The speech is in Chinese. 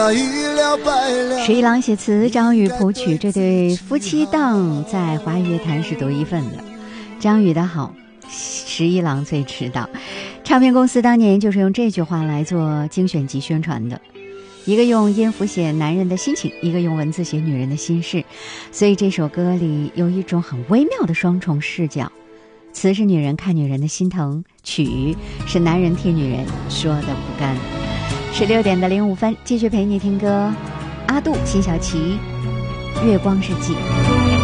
十一郎写词，张宇谱曲，这对夫妻档在华语乐坛是独一份的。张宇的好，十一郎最知道。唱片公司当年就是用这句话来做精选集宣传的，一个用音符写男人的心情，一个用文字写女人的心事，所以这首歌里有一种很微妙的双重视角，词是女人看女人的心疼，曲是男人替女人说的不甘。16点的05分，继续陪你听歌。阿杜、辛晓琪，月光日记。